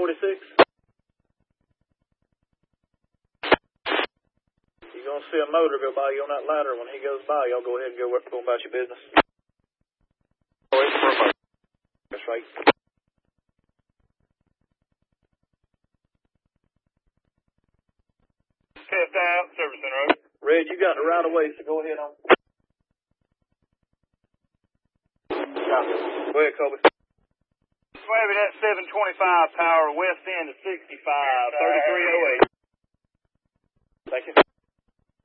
46. You're going to see a motor go by you on that ladder. When he goes by, y'all go ahead and go about your business. That's right. 10th out, service center. Red, you got the right of way, so go ahead on. Go ahead, Kobe. Maybe that's 725 power, west end of 65, 3308. Thank you.